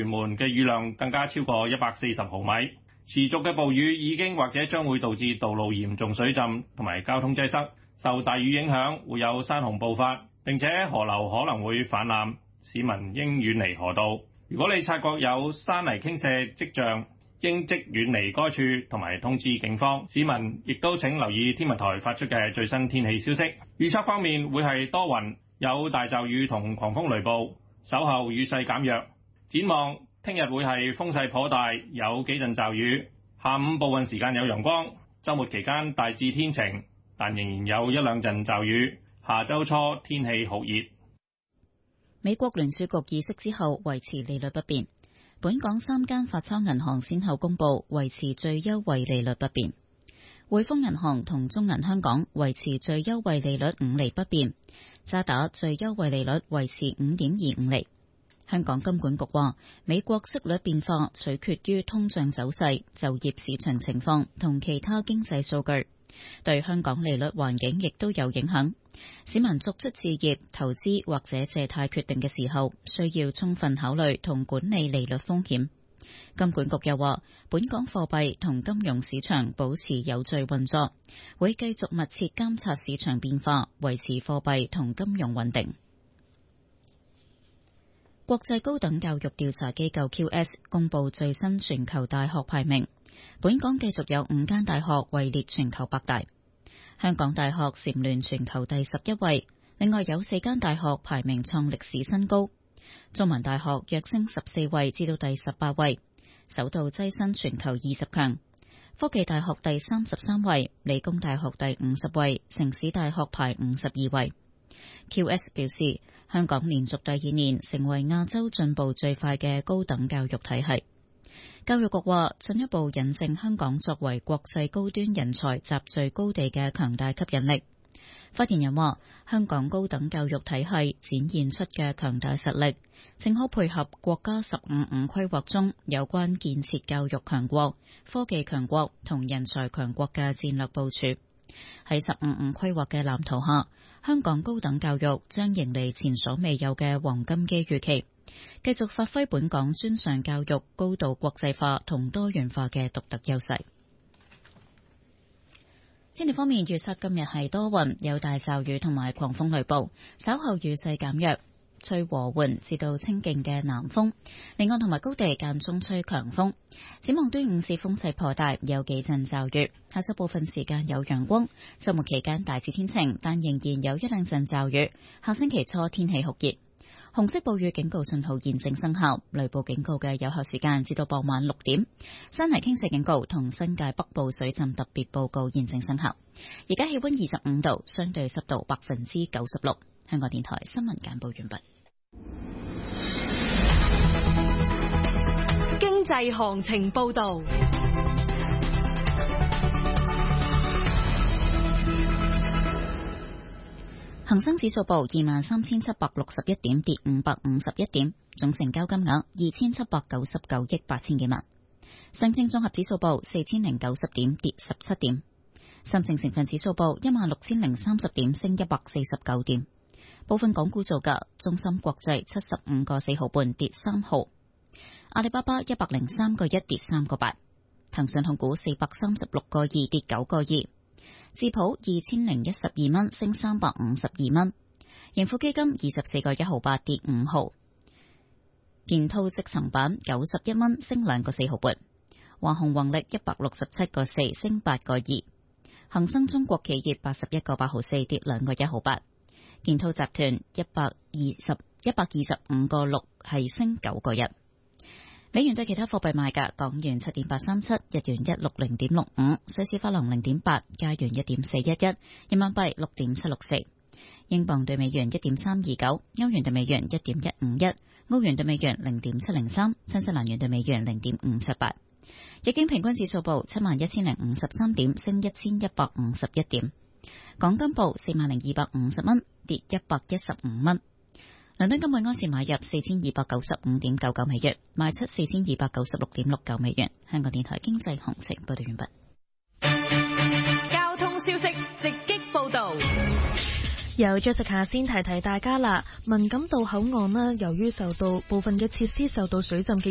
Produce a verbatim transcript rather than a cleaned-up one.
屯門嘅雨量更加超過一百四十毫米。持續嘅暴雨已經或者將會導致道路嚴重水浸同埋交通擠塞。受大雨影響，會有山洪暴發，並且河流可能會氾濫，市民應遠離河道。如果你察覺有山泥傾瀉跡象，應即遠離該處同埋通知警方。市民亦都請留意天文台發出嘅最新天氣消息。預測方面會係多雲，有大驟雨同狂風雷暴，稍後雨勢減弱。展望聽日會係風勢頗大，有幾陣驟雨，下午部分時間有陽光，週末期間大致天晴，但仍然有一兩陣驟雨。下週初天氣酷熱。 美國聯儲局議息之後維持利率不變。本港三間發鈔銀行先後公布維持最優惠利率不變，匯豐銀行同中銀香港維持最優惠利率五厘不變，渣打最優惠利率維持五點二五厘。香港金管局話，美國息率變化取決於通脹走勢、就業市場情況同其他經濟數據，對香港利率環境亦都有影響。市民作出置業、投資或者借貸決定嘅時候，需要充分考慮同管理利率風險。金管局又話，本港貨幣同金融市場保持有序運作，會繼續密切監察市場變化，維持貨幣同金融穩定。國際高等教育調查機構 Q S 公布最新全球大學排名，本港繼續有五間大學位列全球百大。香港大學蟬聯全球第十一位，另外有四間大學排名創歷史新高。中文大學躍升十四位至到第十八位，首度躋身全球二十強。科技大學第三十三位，理工大學第五十位，城市大學排五十二位。Q S 表示，香港連續第二年成為亞洲進步最快嘅高等教育體系。教育局話，進一步引證香港作為國際高端人才集聚高地嘅強大吸引力。發言人話，香港高等教育體系展現出嘅強大實力，正好配合國家十五五規劃中有關建設教育強國、科技強國同人才強國嘅戰略部署。喺十五五規劃嘅藍圖下，香港高等教育將迎嚟前所未有嘅黃金機遇期，繼續發揮本港專上教育高度國際化同多元化嘅獨特優勢。天氣方面，預測今日係多雲，有大驟雨同埋狂風雷暴，稍後雨勢減弱，吹和緩至到清勁嘅南風，離岸同埋高地間中吹強風。展望端午節風勢頗大，有幾陣驟雨，下晝部分時間有陽光，週末期間大致天晴，但仍然有一兩陣驟雨。下星期初天氣酷熱。紅色暴雨警告信號現正生效，雷暴警告嘅有效時間至到傍晚六點。山泥傾瀉警告同新界北部水浸特別報告現正生效。而家氣溫二十五度，相對濕度百分之九十六。香港電台新聞簡報完畢。 經濟行情報道。 恒生指數報二萬三千七百六十一點，跌五百五十一點，總成交金額二千七百九十九億八千幾萬。上證綜合指數報四千零九十點，跌十七點。深證成分指數報一萬六千零三十點，升一百四十九點。部分港股造價：中芯國際七十五個四毫半，跌三毫；阿里巴巴一百零三個一，跌三個八；騰訊控股四百三十六個二，跌九個二。智普二千零一十二蚊，升三百五十二蚊；盈富基金二十四個一毫八，跌五毫；建滔積層板九十一蚊，升兩個四毫半；華虹宏力一百六十七個四，升八個二；恒生中國企業八十一個八毫四，跌兩個一毫八；建滔集團一百二十一百二十五個六，係升九個一。美元對其他貨幣賣價：港元七點八三七，日元一六零點六五，瑞士法郎零點八，加元一點四一一，人民幣六點七六四，英鎊對美元一點三二九，歐元對美元一點一五一，澳元對美元零點七零三，新西蘭元對美元零點五七八。日經平均指數報七萬一千零五十三點，升一千一百五十一點。港金報四萬零二百五十蚊，跌一百一十五蚊。倫敦金每安士買入四千二百九十五點九九美元，賣出四千二百九十六點六九美元。香港電台經濟行情報道完畢。 交通消息直擊報道。 由 Jessica 先提提大家啦，文錦渡口岸啦，由於受到部分嘅設施受到水浸嘅